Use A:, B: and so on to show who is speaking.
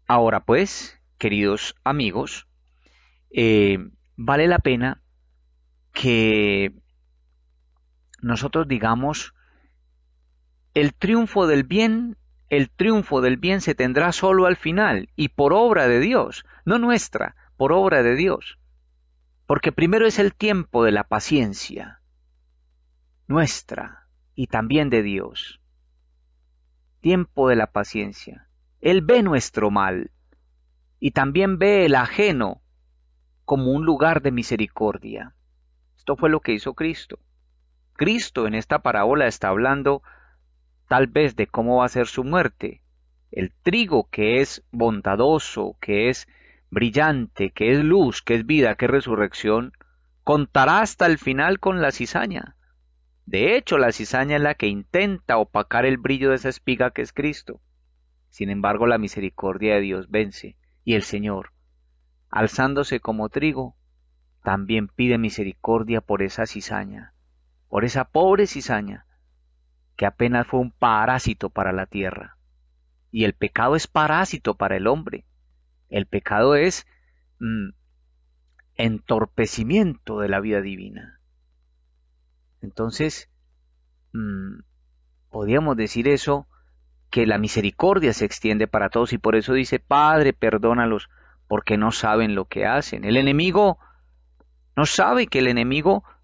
A: Ahora pues, queridos amigos, eh, vale la pena que nosotros digamos, el triunfo del bien se tendrá solo al final y por obra de Dios, no nuestra, por obra de Dios. Porque primero es el tiempo de la paciencia, nuestra y también de Dios. Tiempo de la paciencia. Él ve nuestro mal y también ve el ajeno como un lugar de misericordia. Esto fue lo que hizo Cristo. Cristo en esta parábola está hablando tal vez de cómo va a ser su muerte. El trigo que es bondadoso, que es brillante, que es luz, que es vida, que es resurrección, contará hasta el final con la cizaña. De hecho, la cizaña es la que intenta opacar el brillo de esa espiga que es Cristo. Sin embargo, la misericordia de Dios vence, y el Señor, alzándose como trigo, también pide misericordia por esa cizaña, por esa pobre cizaña, que apenas fue un parásito para la tierra. Y el pecado es parásito para el hombre. El pecado es mm, entorpecimiento de la vida divina. Entonces, mm, podríamos decir eso, que la misericordia se extiende para todos y por eso dice, Padre, perdónalos, porque no saben lo que hacen. El enemigo no sabe que el enemigo